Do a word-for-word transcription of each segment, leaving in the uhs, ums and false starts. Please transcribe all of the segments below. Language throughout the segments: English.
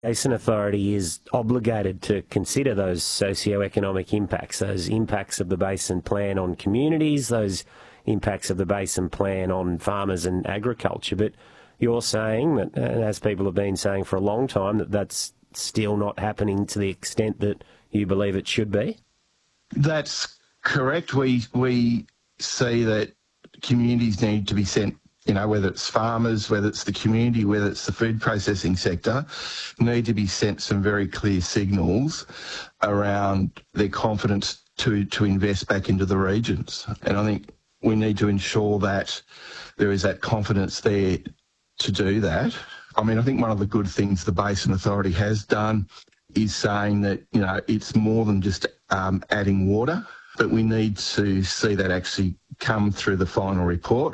Basin Authority is obligated to consider those socio-economic impacts, those impacts of the Basin Plan on communities, those impacts of the Basin Plan on farmers and agriculture. But you're saying that, and as people have been saying for a long time, that that's still not happening to the extent that you believe it should be? That's correct. We we see that communities need to be sent, you know, whether it's farmers, whether it's the community, whether it's the food processing sector, need to be sent some very clear signals around their confidence to, to invest back into the regions. And I think we need to ensure that there is that confidence there to do that. I mean, I think one of the good things the Basin Authority has done is saying that, you know, it's more than just um, adding water, but we need to see that actually come through the final report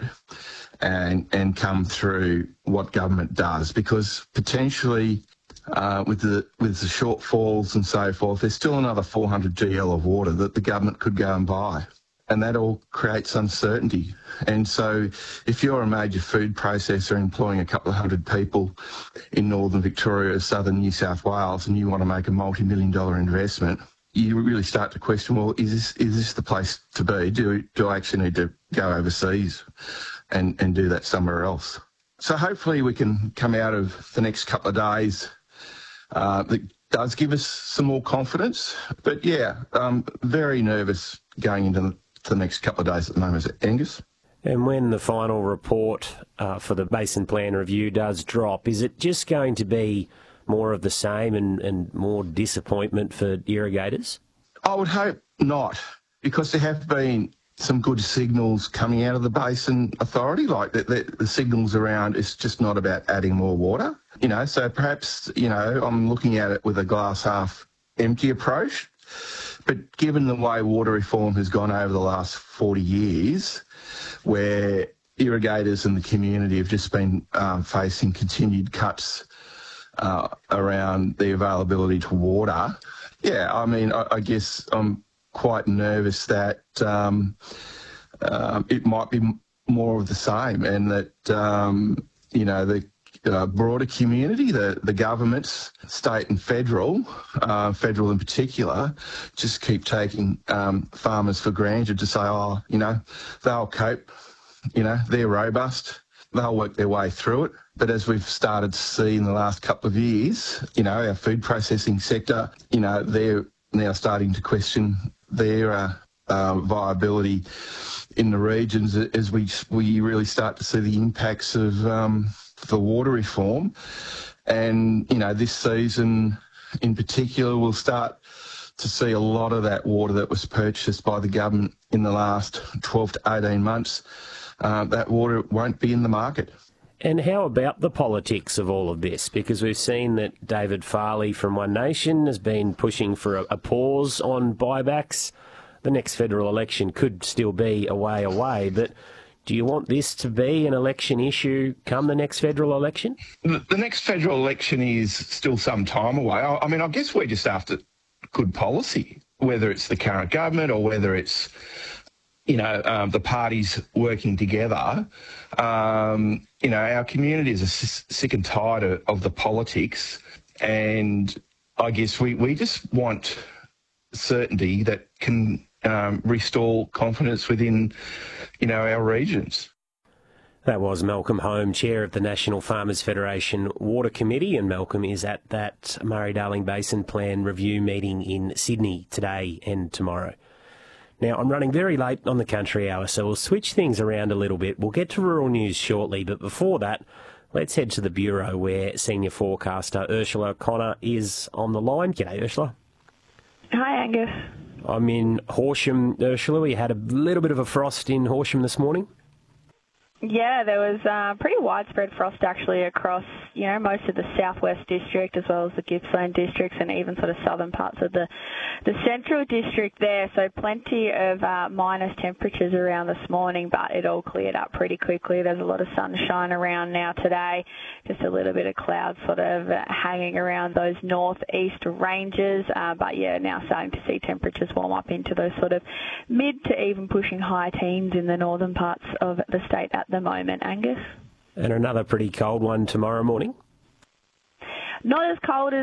and and come through what government does, because potentially uh, with the with the shortfalls and so forth, there's still another four hundred G L of water that the government could go and buy, and that all creates uncertainty. And so if you're a major food processor employing a couple of hundred people in northern Victoria or southern New South Wales, and you want to make a multi-million dollar investment, you really start to question, well, is this is this the place to be? Do do I actually need to go overseas and, and do that somewhere else? So hopefully we can come out of the next couple of days uh, that does give us some more confidence. But yeah, I'm very nervous going into the, the next couple of days at the moment, Angus. And when the final report uh, for the Basin Plan review does drop, is it just going to be more of the same and, and more disappointment for irrigators? I would hope not, because there have been some good signals coming out of the Basin Authority, like the, the, the signals around it's just not about adding more water. You know, so perhaps, you know, I'm looking at it with a glass half empty approach. But given the way water reform has gone over the last forty years, where irrigators and the community have just been um, facing continued cuts uh, around the availability to water, yeah, I mean, I, I guess I'm quite nervous that um, uh, it might be more of the same, and that, um, you know, the uh, broader community, the, the governments, state and federal, uh, federal in particular, just keep taking um, farmers for granted to say, oh, you know, they'll cope, you know, they're robust, they'll work their way through it. But as we've started to see in the last couple of years, you know, our food processing sector, you know, they're now starting to question their uh, uh, viability in the regions as we we really start to see the impacts of um, the water reform. And, you know, this season in particular, we'll start to see a lot of that water that was purchased by the government in the last twelve to eighteen months. Uh, that water won't be in the market. And how about the politics of all of this? Because we've seen that David Farley from One Nation has been pushing for a, a pause on buybacks. The next federal election could still be a way away, but do you want this to be an election issue come the next federal election? The, the next federal election is still some time away. I, I mean, I guess we're just after good policy, whether it's the current government or whether it's, you know, um, the parties working together. Um, you know, our communities are s- sick and tired of, of the politics, and I guess we, we just want certainty that can um, restore confidence within, you know, our regions. That was Malcolm Home, Chair of the National Farmers Federation Water Committee, and Malcolm is at that Murray-Darling Basin Plan review meeting in Sydney today and tomorrow. Now, I'm running very late on the Country Hour, so we'll switch things around a little bit. We'll get to rural news shortly, but before that, let's head to the Bureau where senior forecaster Ursula O'Connor is on the line. G'day, Ursula. Hi, Angus. I'm in Horsham, Ursula. We had a little bit of a frost in Horsham this morning. Yeah, there was uh, pretty widespread frost actually across, you know, most of the southwest district as well as the Gippsland districts and even sort of southern parts of the the central district there. So plenty of uh, minus temperatures around this morning, but it all cleared up pretty quickly. There's a lot of sunshine around now today, just a little bit of cloud sort of uh, hanging around those northeast ranges. Uh, but yeah, now starting to see temperatures warm up into those sort of mid to even pushing high teens in the northern parts of the state at the moment, Angus. And another pretty cold one tomorrow morning? Not as cold as